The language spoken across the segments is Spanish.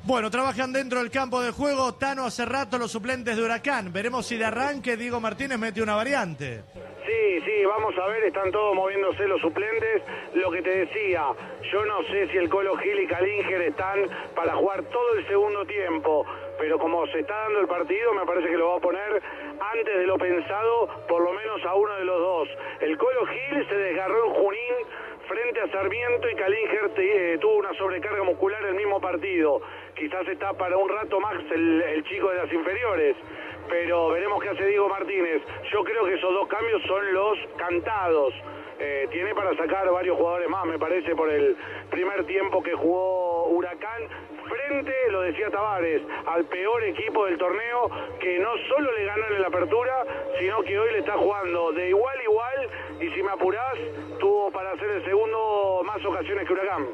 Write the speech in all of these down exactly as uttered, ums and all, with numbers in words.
Bueno, trabajan dentro del campo de juego. Tano, hace rato los suplentes de Huracán. Veremos si de arranque Diego Martínez mete una variante. Sí, sí, vamos a ver, están todos moviéndose los suplentes. Lo que te decía, yo no sé si el Colo Gil y Calinger están para jugar todo el segundo tiempo, pero como se está dando el partido, me parece que lo va a poner antes de lo pensado, por lo menos a uno de los dos. El Colo Gil se desgarró en Junín frente a Sarmiento y Calinger eh, tuvo una sobrecarga muscular el mismo partido. Quizás está para un rato más el, el chico de las inferiores, pero veremos qué hace Diego Martínez. Yo creo que esos dos cambios son los cantados. Eh, tiene para sacar varios jugadores más, me parece, por el primer tiempo que jugó Huracán, frente, lo decía Tavares, al peor equipo del torneo, que no solo le ganó en la apertura, sino que hoy le está jugando de igual a igual, y si me apurás, tuvo para hacer el segundo más ocasiones que Huracán.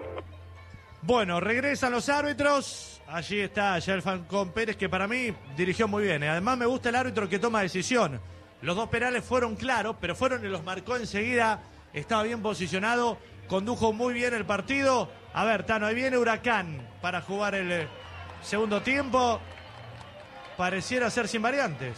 Bueno, regresan los árbitros. Allí está ya el Falcón Pérez, que para mí dirigió muy bien. Además me gusta el árbitro que toma decisión. Los dos penales fueron claros, pero fueron y los marcó enseguida. Estaba bien posicionado, condujo muy bien el partido. A ver, Tano, ahí viene Huracán para jugar el eh, segundo tiempo. Pareciera ser sin variantes.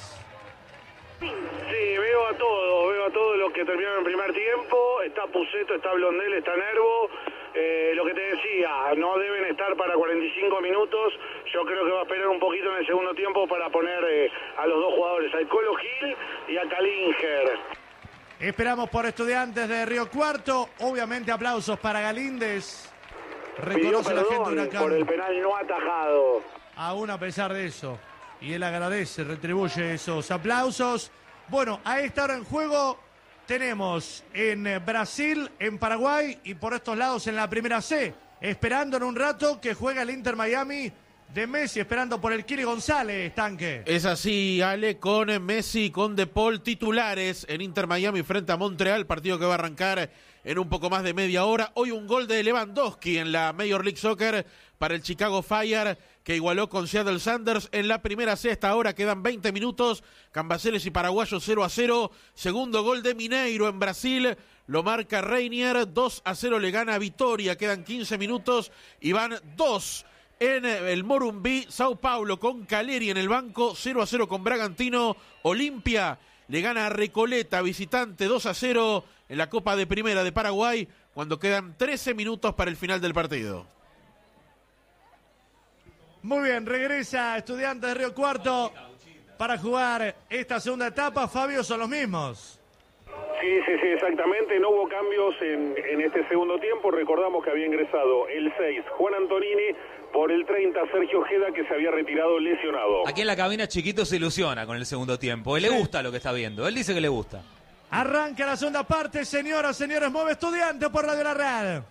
Sí, veo a todos, veo a todos los que terminaron el primer tiempo. Está Puceto, está Blondel, está Nervo. Eh, lo que te decía, no deben estar para cuarenta y cinco minutos. Yo creo que va a esperar un poquito en el segundo tiempo para poner eh, a los dos jugadores, al Colo Gil y a Calinger. Esperamos por Estudiantes de Río Cuarto. Obviamente aplausos para Galíndez. Reconoce la gente de Huracán por el penal no atajado. Aún a pesar de eso. Y él agradece, retribuye esos aplausos. Bueno, a esta hora en juego tenemos en Brasil, en Paraguay y por estos lados en la primera C. Esperando en un rato que juega el Inter Miami de Messi, esperando por el Kili González, Tanque. Es así, Ale, con Messi, con De Paul titulares en Inter Miami frente a Montreal, partido que va a arrancar en un poco más de media hora. Hoy un gol de Lewandowski en la Major League Soccer para el Chicago Fire, que igualó con Seattle Sounders en la primera C. Hasta ahora quedan veinte minutos, Cambaceres y Paraguayos cero a cero. Segundo gol de Mineiro en Brasil, lo marca Reinier, dos a cero le gana Vitória, quedan quince minutos y van dos en el Morumbi. Sao Paulo con Caleri en el banco, cero a cero con Bragantino. Olimpia le gana a Recoleta, visitante, dos a cero en la Copa de Primera de Paraguay, cuando quedan trece minutos para el final del partido. Muy bien, regresa Estudiantes de Río Cuarto para jugar esta segunda etapa. Fabio, son los mismos. Sí, sí, sí, exactamente. No hubo cambios en, en este segundo tiempo. Recordamos que había ingresado el seis, Juan Antonini, por el treinta, Sergio Ojeda, que se había retirado lesionado. Aquí en la cabina Chiquito se ilusiona con el segundo tiempo. Él le gusta lo que está viendo. Él dice que le gusta. Arranca la segunda parte, señoras, señores. Mueve Estudiantes por Radio La Red.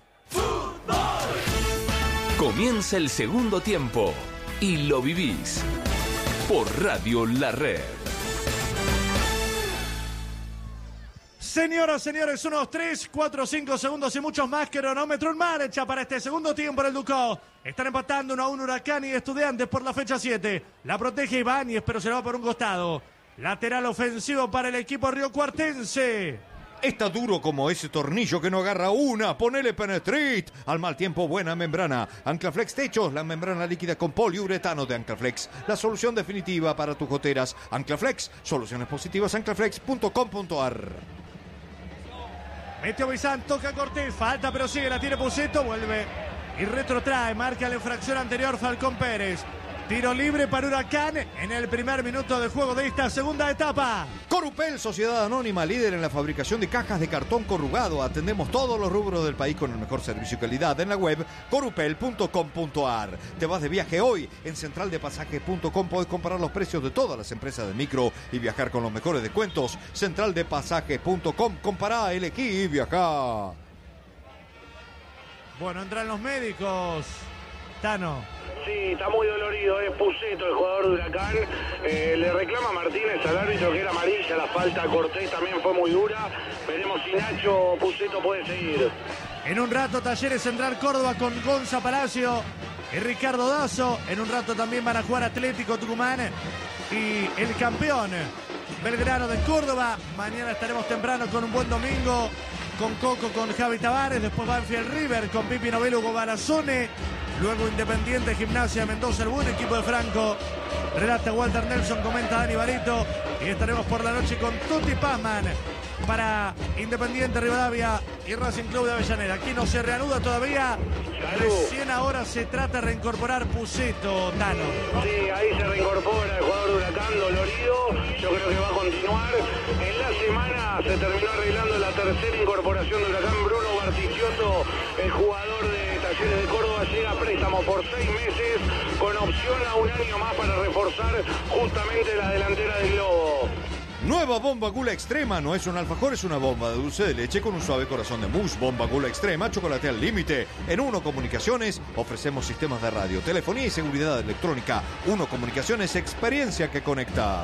Comienza el segundo tiempo y lo vivís por Radio La Red. Señoras, señores, unos tres, cuatro, cinco segundos y muchos más. Cronómetro en marcha para este segundo tiempo en el Ducó. Están empatando uno a uno Huracán y Estudiantes por la fecha siete. La protege Ibáñez, pero se la va por un costado. Lateral ofensivo para el equipo riocuartense. Está duro como ese tornillo que no agarra una. Ponele Penetrit. Al mal tiempo, buena membrana. Anclaflex Techos, la membrana líquida con poliuretano de Anclaflex. La solución definitiva para tus goteras. Anclaflex, soluciones positivas, anclaflex punto com punto a r. Mete Bizán, toca Cortés, falta pero sigue, la tiene Puceto, vuelve y retrotrae, marca la infracción anterior Falcón Pérez. Tiro libre para Huracán en el primer minuto de juego de esta segunda etapa. Corupel, sociedad anónima, líder en la fabricación de cajas de cartón corrugado. Atendemos todos los rubros del país con el mejor servicio y calidad en la web corupel punto com punto a r. Te vas de viaje hoy. En central de pasajes punto com podés comparar los precios de todas las empresas de micro y viajar con los mejores descuentos. central de pasajes punto com. Compará, elegí y viajá. Bueno, entran los médicos. Tano. Sí, está muy dolorido, es Puceto, el jugador de Huracán. Eh, le reclama a Martínez al árbitro que era amarilla, la falta a Cortés también fue muy dura. Veremos si Nacho Puceto puede seguir. En un rato Talleres Central Córdoba con Gonza Palacio y Ricardo Dazo. En un rato también van a jugar Atlético Tucumán y el campeón Belgrano de Córdoba. Mañana estaremos temprano con un buen domingo, con Coco, con Javi Tavares. Después Banfield River con Pipi Novel, Hugo Barazone. luego Independiente, Gimnasia, Mendoza, el buen equipo de Franco. Relata Walter Nelson, comenta Dani Barito. Y estaremos por la noche con Tutti Pazman para Independiente Rivadavia y Racing Club de Avellaneda. Aquí no se reanuda todavía. Recién ahora se trata de reincorporar Pusetto, Tano. Sí, ahí se reincorpora el jugador de Huracán, dolorido. Yo creo que va a continuar. En la semana se terminó arreglando la tercera incorporación de Huracán. Bruno Barticciotto, el jugador de Talleres de Córdoba, llega a préstamo por seis meses con opción a un año más para reforzar justamente la delantera del Globo. Nueva Bomba Gula Extrema, no es un alfajor, es una bomba de dulce de leche con un suave corazón de mousse. Bomba Gula Extrema, chocolate al límite. En Uno Comunicaciones ofrecemos sistemas de radio, telefonía y seguridad electrónica. Uno Comunicaciones, experiencia que conecta.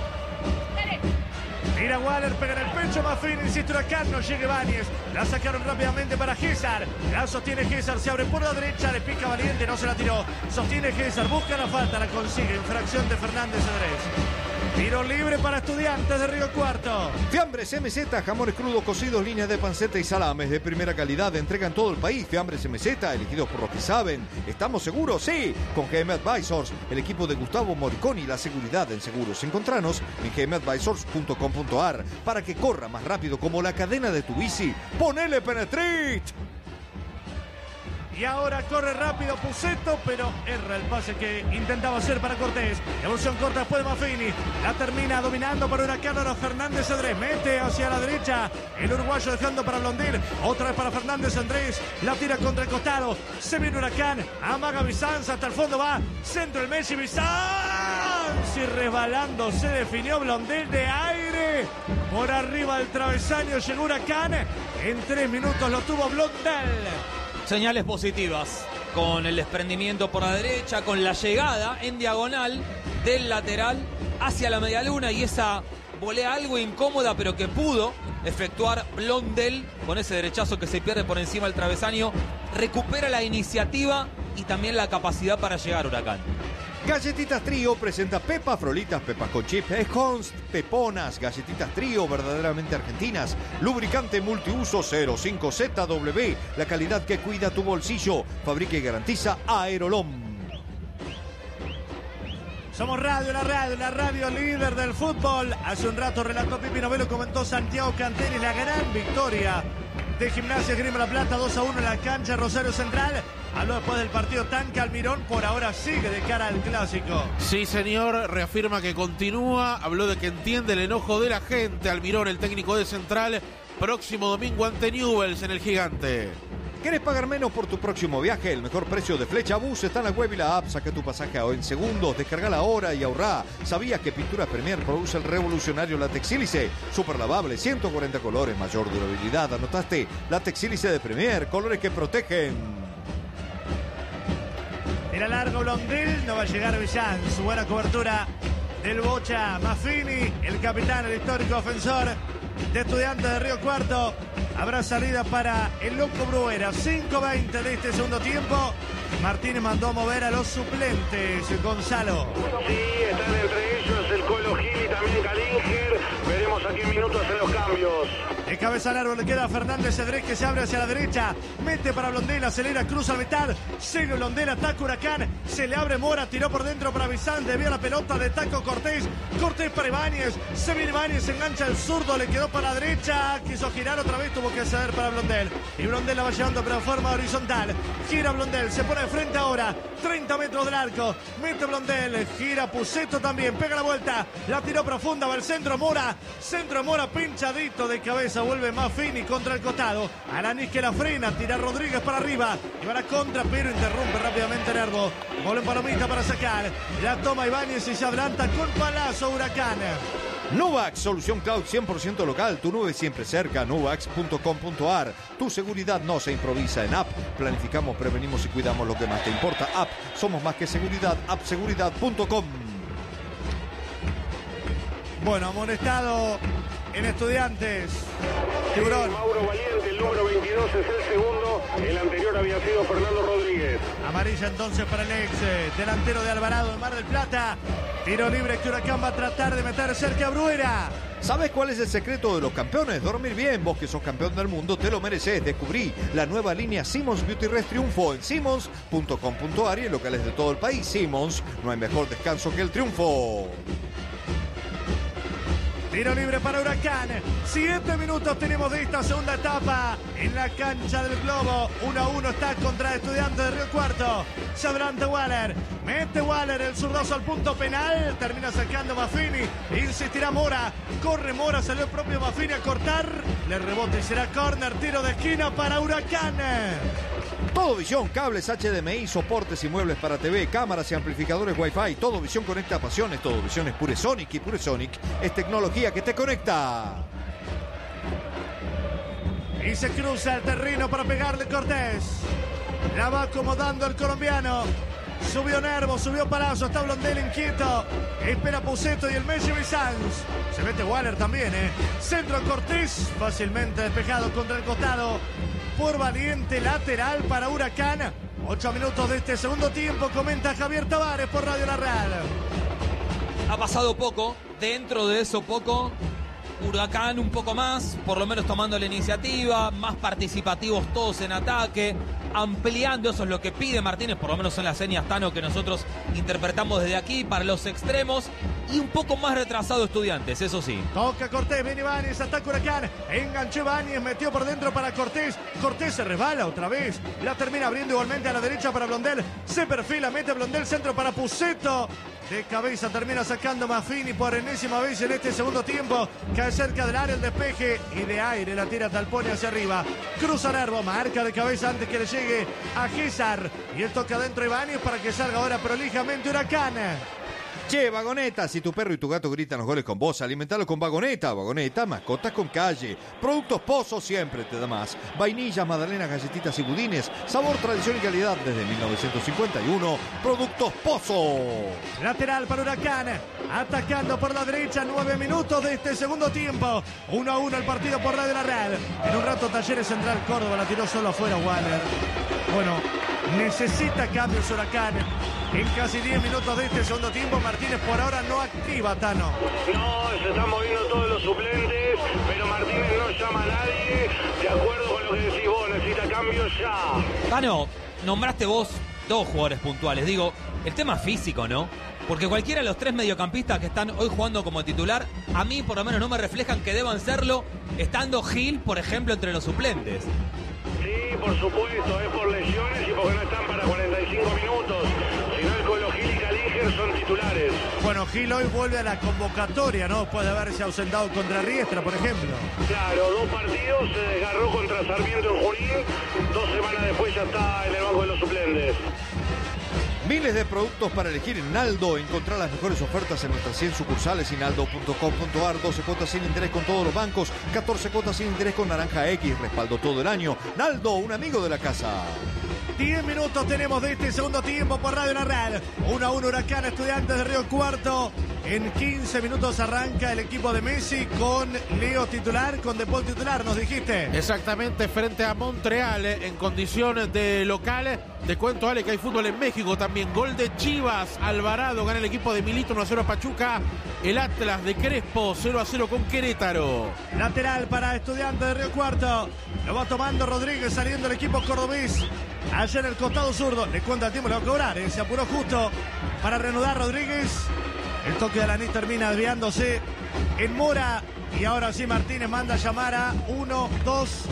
Mira Waller, pega en el pecho, Mafini, insiste Huracán, no llega Ibáñez. La sacaron rápidamente para Gésar. La sostiene Gésar, se abre por la derecha, le pica Valiente, no se la tiró. Sostiene Gésar, busca la falta, la consigue. Infracción de Fernández Cedrés. Tiro libre para Estudiantes de Río Cuarto. Fiambres M Z, jamones crudos cocidos, líneas de panceta y salames de primera calidad. Entrega en todo el país. Fiambres M Z, elegidos por los que saben. ¿Estamos seguros? Sí. Con G M Advisors, el equipo de Gustavo Moriconi, la seguridad en seguros. Encontranos en g m advisors punto com punto a r para que corra más rápido como la cadena de tu bici. ¡Ponele Penetrit! Y ahora corre rápido Pusetto, pero erra el pase que intentaba hacer para Cortés. Evolución corta después de Mafini. La termina dominando para Huracán. Ahora Fernández Andrés. Mete hacia la derecha. El uruguayo dejando para Blondín. Otra vez para Fernández Andrés. La tira contra el costado. Se viene Huracán. Amaga Bizanz. Hasta el fondo va. Centro el Messi. Bizanz. Y resbalando se definió Blondín de aire. Por arriba del travesaño llegó Huracán. En tres minutos lo tuvo Blondel. Señales positivas, con el desprendimiento por la derecha, con la llegada en diagonal del lateral hacia la medialuna y esa volea algo incómoda, pero que pudo efectuar Blondel con ese derechazo que se pierde por encima del travesaño. Recupera la iniciativa y también la capacidad para llegar Huracán. Galletitas Trío presenta Pepa Frolitas, Pepas con chip, Scones, Peponas, Galletitas Trío, verdaderamente argentinas. Lubricante multiuso cero cinco Z W, la calidad que cuida tu bolsillo. Fabrica y garantiza Aerolom. Somos radio, la radio, la radio líder del fútbol. Hace un rato relató Pipi Novelo, comentó Santiago Canteri, la gran victoria de Gimnasia Esgrima La Plata, dos a uno en la cancha Rosario Central. Habló después del partido Tanque Almirón, por ahora sigue de cara al clásico. Sí, señor, reafirma que continúa, habló de que entiende el enojo de la gente. Almirón, el técnico de Central, próximo domingo ante Newell's en el Gigante. ¿Querés pagar menos por tu próximo viaje? El mejor precio de Flecha Bus está en la web y la app. Saca tu pasaje en segundos, descargala ahora y ahorrá. ¿Sabías que Pinturas Premier produce el revolucionario látex sílice? Super lavable, ciento cuarenta colores, mayor durabilidad. ¿Anotaste? Látex sílice de Premier, colores que protegen. Tira largo Blondil, no va a llegar Villán. Su buena cobertura del Bocha. Mafini, el capitán, el histórico ofensor de Estudiantes de Río Cuarto. Habrá salida para el Loco Bruera. cinco veinte de este segundo tiempo. Martínez mandó a mover a los suplentes. Gonzalo. Sí, están entre ellos el Colo Gil y también Galinger. Veremos a qué minutos en los cambios. De cabeza al árbol le queda Fernández Cedrés, que se abre hacia la derecha. Mete para Blondel, acelera, cruza a mitad. Sigue Blondel, ataca Huracán. Se le abre Mora, tiró por dentro para Bizán. Desvía la pelota de taco Cortés. Cortés para Ibáñez. Se viene Ibáñez, se engancha el zurdo, le quedó para la derecha. Quiso girar otra vez, tuvo que ceder para Blondel. Y Blondel la va llevando pero de forma horizontal. Gira Blondel, se pone de frente ahora. treinta metros del arco. Mete Blondel, gira Pusetto también. Pega la vuelta. La tiró profunda, va el centro Mora. Centro Mora pinchadito de cabeza. Vuelve Mafini contra el costado. Alanis que la frena. Tira Rodríguez para arriba. Y va a la contra, pero interrumpe rápidamente Nervo. Gol en palomita para sacar. La toma Ibáñez y se adelanta con palazo Huracán. Nuvax, solución cloud cien por ciento local, tu nube siempre cerca, nuvax punto com punto a r. Tu seguridad no se improvisa en app. Planificamos, prevenimos y cuidamos lo que más te importa. App, somos más que seguridad, app seguridad punto com. Bueno, amonestado en Estudiantes. Tiburón. Sí, Mauro Valiente, el número veintidós es el segundo. El anterior había sido Fernando Rodríguez. Suplentes. Amarilla entonces para el ex eh, delantero de Alvarado de Mar del Plata. Tiro libre que Huracán va a tratar de meter cerca a Bruera. ¿Sabes cuál es el secreto de los campeones? Dormir bien. Vos que sos campeón del mundo, te lo mereces. Descubrí la nueva línea Simmons Beauty Rest Triunfo en simmons punto com punto ar y en locales de todo el país. Simmons, no hay mejor descanso que el triunfo. Tiro libre para Huracán. Siete minutos tenemos de esta segunda etapa en la cancha del Globo. uno a uno está contra Estudiantes de Río Cuarto. Se adelanta Waller. Mete Waller el zurdazo al punto penal. Termina sacando Maffini. Insistirá Mora. Corre Mora. Salió el propio Maffini a cortar. Le rebota y será córner. Tiro de esquina para Huracán. Todo Visión, cables H D M I, soportes y muebles para T V, cámaras y amplificadores Wi-Fi. Todo Visión conecta pasiones. Todo Visión es Pure Sonic y Pure Sonic es tecnología que te conecta. Y se cruza el terreno para pegarle Cortés. La va acomodando el colombiano. Subió Nervo, subió Palazzo, está Blondel inquieto. Espera Puceto y el Messi Sanz. Se mete Waller también, ¿eh? Centro Cortés, fácilmente despejado contra el costado. Por Valiente, lateral para Huracán. Ocho minutos de este segundo tiempo, comenta Javier Tavares por Radio La Real. Ha pasado poco, dentro de eso poco, Huracán un poco más, por lo menos tomando la iniciativa, más participativos todos en ataque, ampliando, eso es lo que pide Martínez, por lo menos son las señas Tano que nosotros interpretamos desde aquí para los extremos, y un poco más retrasado Estudiantes, eso sí. Toca Cortés, viene Ibáñez, ataca Huracán, enganchó Ibáñez, metió por dentro para Cortés, Cortés se resbala otra vez, la termina abriendo igualmente a la derecha para Blondel, se perfila, mete Blondel, centro para Puceto. De cabeza termina sacando Maffini por enésima vez en este segundo tiempo. Cae cerca del área el despeje y de aire la tira Talpone hacia arriba. Cruza Nervo, marca de cabeza antes que le llegue a Gésar. Y él toca adentro Ibáñez para que salga ahora prolijamente Huracán. Che, Vagoneta, si tu perro y tu gato gritan los goles con vos, alimentalo con Vagoneta. Vagoneta, mascotas con calle. Productos Pozo siempre te da más. Vainillas, magdalenas, galletitas y budines. Sabor, tradición y calidad desde mil novecientos cincuenta y uno. Productos Pozo. Lateral para Huracán. Atacando por la derecha. Nueve minutos de este segundo tiempo. Uno a uno el partido por Radio La Real. En un rato Talleres Central Córdoba. La tiró solo afuera Waller. Bueno, necesita cambios Huracán. En casi diez minutos de este segundo tiempo, Martínez por ahora no activa, Tano. No, se están moviendo todos los suplentes, pero Martínez no llama a nadie. De acuerdo con lo que decís vos, necesita cambios ya. Tano, nombraste vos dos jugadores puntuales. Digo, el tema físico, ¿no? Porque cualquiera de los tres mediocampistas que están hoy jugando como titular, a mí por lo menos no me reflejan que deban serlo, estando Gil, por ejemplo, entre los suplentes. Sí, por supuesto, es por lesiones y porque no están para cuarenta y cinco minutos. Si no, el Colo Gil y Calíger son titulares. Bueno, Gil hoy vuelve a la convocatoria, ¿no? Después de haberse ausentado contra Riestra, por ejemplo. Claro, dos partidos, se desgarró contra Sarmiento en Junín. Dos semanas después ya está en el banco de los suplentes. Miles de productos para elegir en Naldo. Encontrar las mejores ofertas en nuestras cien sucursales y naldo punto com punto ar. doce cuotas sin interés con todos los bancos. catorce cuotas sin interés con Naranja X. Respaldo todo el año. Naldo, un amigo de la casa. diez minutos tenemos de este segundo tiempo por Radio La Real. uno a uno Huracán, Estudiantes de Río Cuarto. En quince minutos arranca el equipo de Messi con Leo titular, con De Paul titular, nos dijiste. Exactamente, frente a Montreal eh, en condiciones de local. Te cuento, Ale, que hay fútbol en México también. Gol de Chivas, Alvarado, gana el equipo de Milito, uno a cero a Pachuca. El Atlas de Crespo, cero a cero con Querétaro. Lateral para Estudiantes de Río Cuarto. Lo va tomando Rodríguez saliendo el equipo cordobés. Allá en el costado zurdo. Le cuenta el tiempo, le va a cobrar. ¿eh? Se apuró justo para reanudar Rodríguez. El toque de Alanis termina desviándose en Mora. Y ahora sí Martínez manda a llamar a uno, dos.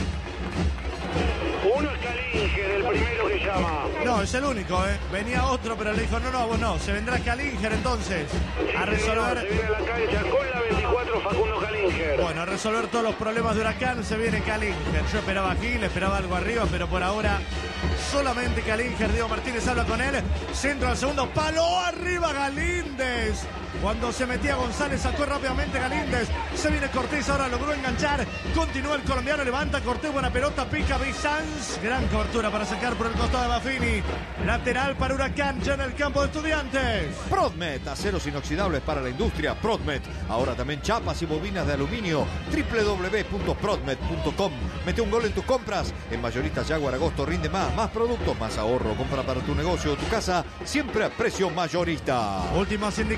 Uno es Calínger, el primero que llama. No, es el único, ¿eh? Venía otro, pero le dijo, no, no, vos no. Se vendrá Calínger entonces a resolver. Se viene a la cancha con la veinticuatro Facundo Calínger. Bueno, a resolver todos los problemas de Huracán se viene Calínger. Yo esperaba a Gil, esperaba algo arriba, pero por ahora solamente Calínger. Diego Martínez habla con él. Centro al segundo palo, arriba Galíndez. Cuando se metía González, sacó rápidamente Galíndez. Se viene Cortés, ahora logró enganchar. Continúa el colombiano, levanta Cortés, buena pelota, pica Sanz. Gran cobertura para sacar por el costado de Maffini. Lateral para Huracán, ya en el campo de Estudiantes. Prodmet, aceros inoxidables para la industria. Prodmet, ahora también chapas y bobinas de aluminio. doble u doble u doble u punto prodmet punto com. Mete un gol en tus compras. En Mayorista Jaguar, agosto rinde más. Más, más productos, más ahorro. Compra para tu negocio o tu casa, siempre a precio mayorista. Últimos